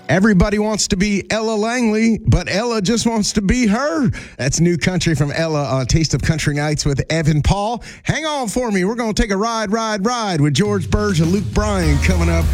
Everybody wants to be Ella Langley, but Ella just wants to be her. That's new country from Ella on Taste of Country Nights with Evan Paul. Hang on for me. We're going to take a ride with George Burge and Luke Bryan coming up